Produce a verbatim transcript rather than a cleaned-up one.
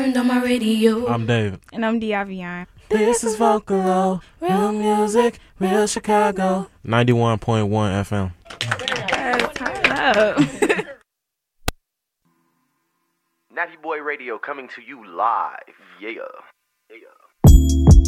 turned on my radio. I'm David. And I'm Diavion. This is Vocalo, real music, real Chicago. ninety-one point one F M. Uh, turn up. Natty Boy Radio coming to you live. Yeah. Yeah.